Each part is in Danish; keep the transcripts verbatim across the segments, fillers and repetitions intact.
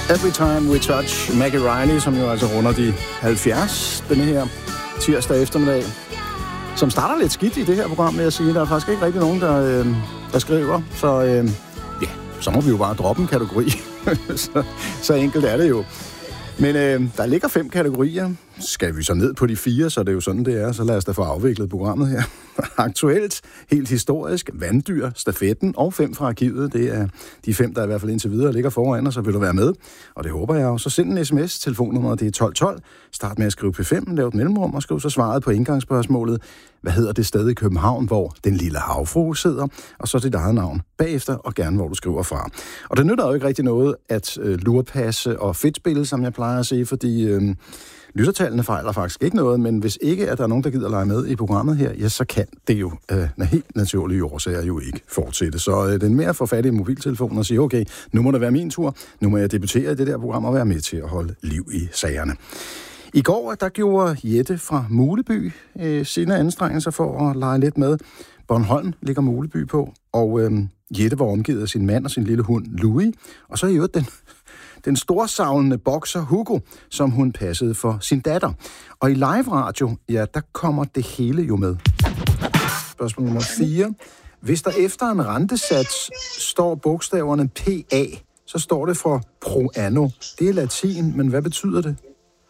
Every Time We Touch, Maggie Riley, som jo altså runder de halvfjerds denne her tirsdag eftermiddag, som starter lidt skidt i det her program, vil jeg sige. Der er faktisk ikke rigtig nogen, der, øh, der skriver, så øh, ja, så må vi jo bare droppe en kategori. så, så enkelt er det jo. Men øh, der ligger fem kategorier. Skal vi så ned på de fire, så det er jo sådan, det er. Så lad os da få afviklet programmet her. Aktuelt, helt historisk, vanddyr, stafetten og fem fra arkivet. Det er de fem, der i hvert fald indtil videre ligger foran, og så vil du være med. Og det håber jeg jo. Så send en sms. Telefonnummeret det er tolv tolv. Start med at skrive P fem, lav et mellemrum og skriv så svaret på indgangsspørgsmålet. Hvad hedder det sted i København, hvor den lille havfrue sidder? Og så dit eget navn bagefter, og gerne hvor du skriver fra. Og det nytter jo ikke rigtig noget at øh, lurpasse og fedtspille, som jeg plejer at sige, fordi øh, lyttertallene fejler faktisk ikke noget, men hvis ikke at der er nogen, der gider lege med i programmet her, ja, så kan det jo øh, helt naturlige årsager jo ikke fortsætte. Så øh, den mere at få fat i mobiltelefonen og sige, okay, nu må det være min tur, nu må jeg debutere i det der program og være med til at holde liv i sagerne. I går, der gjorde Jette fra Muleby øh, sine anstrengelser for at lege lidt med. Bornholm ligger Muleby på, og øh, Jette var omgivet af sin mand og sin lille hund Louis, og så i øvrigt den, den storsavlende bokser Hugo, som hun passede for sin datter. Og i live radio, ja, der kommer det hele jo med. Spørgsmål nummer fire. Hvis der efter en rentesats står bogstaverne P A, så står det for pro anno. Det er latin, men hvad betyder det?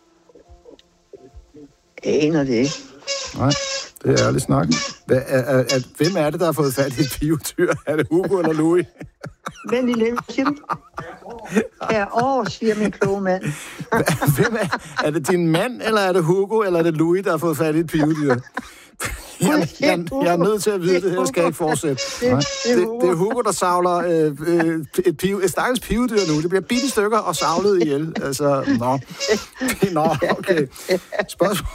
Jeg aner det ikke. Nej, det er ærligt snak. Hvad, er, er, er, hvem er det, der har fået fat i et pivedyr? Er det Hugo eller Louis? Vent lige lidt, siger du? Ja, åh, siger min kloge mand. Hvem er, er det din mand, eller er det Hugo, eller er det Louis, der har fået fat i et pivedyr? Jeg, jeg, jeg er nødt til at vide, det, det her skal ikke fortsætte. Det, det, det, det er Hugo, der savler øh, øh, et, piv, et stakkels pivedyr nu. Det bliver bidt i stykker og savlet ihjel. Altså, nå. Nå, okay. Spørgsmål.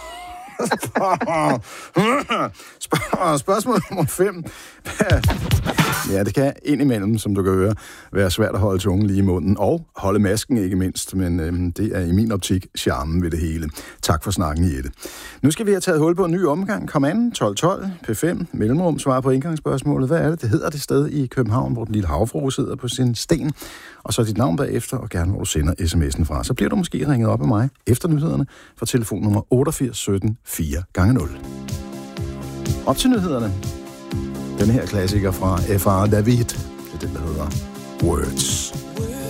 Spørgsmål nummer fem. Ja, det kan indimellem, som du kan høre, være svært at holde tungen lige i munden, og holde masken ikke mindst, men øhm, det er i min optik charmen ved det hele. Tak for snakken, Jette. Nu skal vi have taget hul på en ny omgang. Kom an, tolv tolv, P fem, mellemrum, svar på indgangsspørgsmålet. Hvad er det? Det hedder det sted i København, hvor den lille havfrue sidder på sin sten, og så dit navn bagefter, og gerne hvor du sender sms'en fra. Så bliver du måske ringet op af mig efter nyhederne fra telefonnummer otteogfirs sytten fire gange nul. Op til nyhederne. Den her klassiker fra F R David, det er den, der hedder Words.